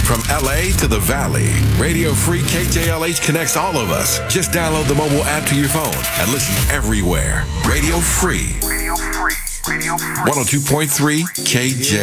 From LA to the Valley, Radio Free KJLH connects all of us. Just download the mobile app to your phone and listen everywhere. Radio Free. 102.3 KJ.